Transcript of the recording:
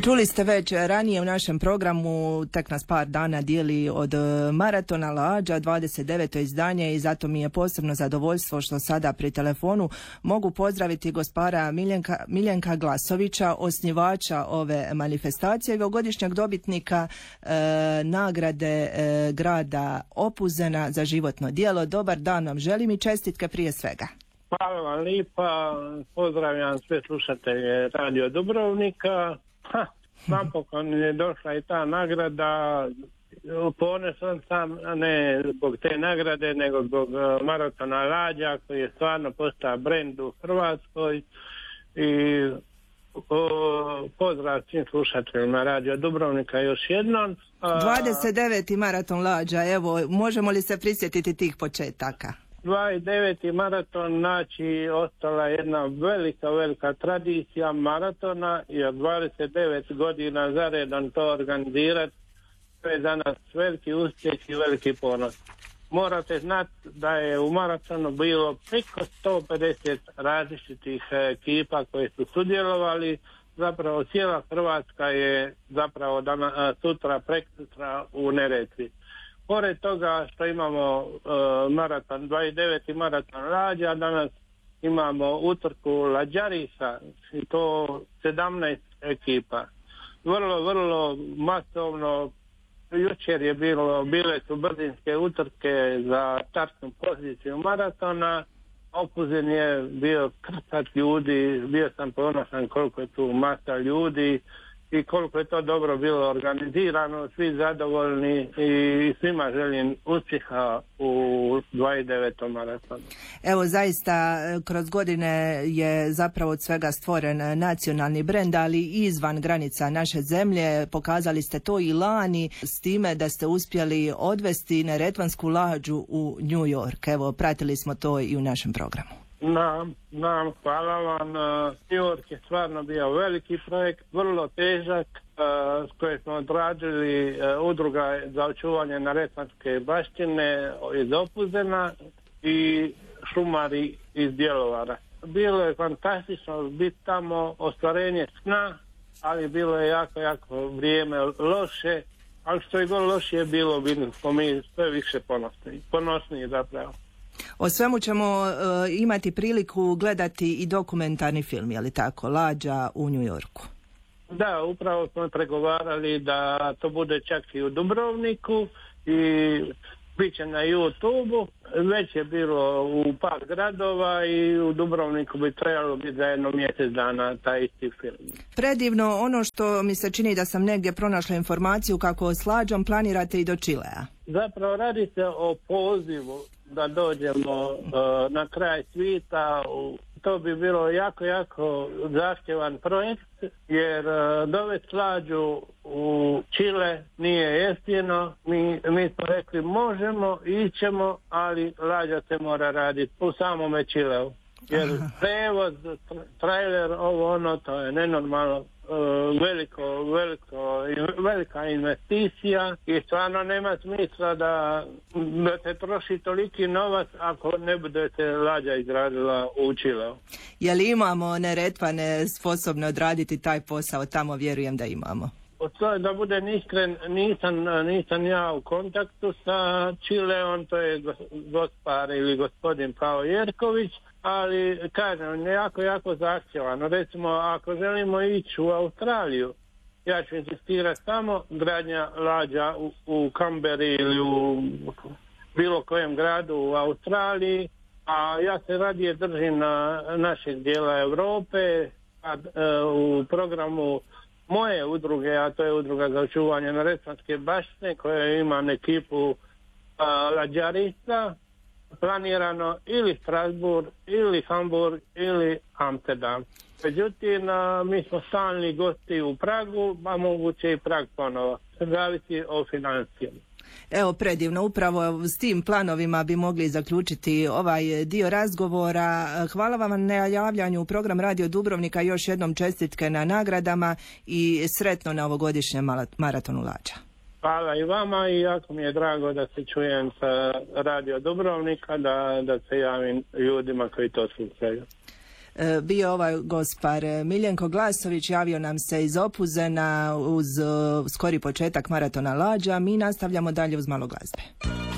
Čuli ste već ranije u našem programu, tek nas par dana dijeli od Maratona Lađa, 29. izdanje, i zato mi je posebno zadovoljstvo što sada pri telefonu mogu pozdraviti gospara Miljenka Glasovića, osnivača ove manifestacije i ovogodišnjeg dobitnika nagrade grada Opuzena za životno djelo. Dobar dan vam želim i čestitke prije svega. Hvala vam lipa, pozdravljam sve slušatelje Radio Dubrovnika. Napokon je došla i ta nagrada. Ponosan sam ne zbog te nagrade, nego zbog Maratona Lađa, koji je stvarno postao brend u Hrvatskoj. I pozdrav svim slušateljima Radio Dubrovnika još jednom. 29. Maraton Lađa, evo, možemo li se prisjetiti tih početaka? 29. maraton, znači ostala jedna velika tradicija maratona, jer 29 godina zaredom to organizirati, to je za nas veliki uspjeh i veliki ponos. Morate znati da je u maratonu bilo preko 150 različitih ekipa koje su sudjelovali. Zapravo cijela Hrvatska je zapravo sutra, preksutra u Neretvi. Pored toga što imamo maraton, 29. maraton Lađa, danas imamo utrku Lađarisa i to 17 ekipa. Vrlo masovno. Jučer je bile su brzinske utrke za startnu poziciju maratona. Opuzen je bio krcat ljudi, bio sam ponosan koliko je tu masa ljudi i koliko je to dobro bilo organizirano, svi zadovoljni i svima želim uspjeha u 29. maratonu. Evo, zaista kroz godine je zapravo od svega stvoren nacionalni brend, ali i izvan granica naše zemlje. Pokazali ste to i lani s time da ste uspjeli odvesti Neretvansku lađu u New York. Evo, pratili smo to i u našem programu. Hvala vam. New York je stvarno bio veliki projekt, vrlo težak, s kojim smo odrađili udruga za očuvanje Neretvanske baštine iz Opuzena i šumari iz Bjelovara. Bilo je fantastično biti tamo, ostvarenje sna, ali bilo je jako vrijeme loše, ali što je god lošije bilo, bili smo mi sve više ponosniji zapravo. O svemu ćemo imati priliku gledati i dokumentarni film, je li tako, Lađa u New Yorku? Da, upravo smo pregovarali da to bude čak i u Dubrovniku i bit će na YouTube-u. Već je bilo u par gradova i u Dubrovniku bi trebalo biti za jedno mjesec dana taj isti film. Predivno, ono što mi se čini da sam negdje pronašla informaciju kako s Lađom planirate i do Čilea. Zapravo radi se o pozivu da dođemo na kraj svijeta. To bi bilo jako zahtjevan projekt, jer dovesti Lađu u Čile nije jeftino. Mi smo rekli možemo, ićemo, ali Lađa se mora raditi u samome Čileu. Jer prevoz, trailer, ovo ono, to je nenormalno velika investicija i stvarno nema smisla da se troši toliki novac ako ne budete Lađa izradila u Čileu. Je li imamo Neretvane sposobne odraditi taj posao? Tamo vjerujem da imamo. Da budem iskren, nisam ja u kontaktu sa Čileom, to je gospar ili gospodin Pao Jerković, ali kažem, jako zahtjevano. Recimo, ako želimo ići u Australiju, ja ću insistirati samo gradnja Lađa u Canberri ili u bilo kojem gradu u Australiji, a ja se radije držim na našeg dijela Europe, u programu moje udruge, a to je udruga za očuvanje Neretvanske baštine koja ima ekipu Lađarista, planirano ili Strasbourg, ili Hamburg, ili Amsterdam. Međutim, mi smo stalni gosti u Pragu, a moguće i Prag ponovo. Zavisi o financijama. Evo, predivno, upravo s tim planovima bi mogli zaključiti ovaj dio razgovora. Hvala vam na javljanju u program Radio Dubrovnika, još jednom čestitke na nagradama i sretno na ovogodišnjem maratonu Lađa. Hvala i vama i jako mi je drago da se čujem sa Radio Dubrovnika, da se javim ljudima koji to slušaju. bio ovaj gospar Miljenko Glasović, javio nam se iz Opuzena uz skori početak maratona Lađa. Mi nastavljamo dalje uz malo glazbe.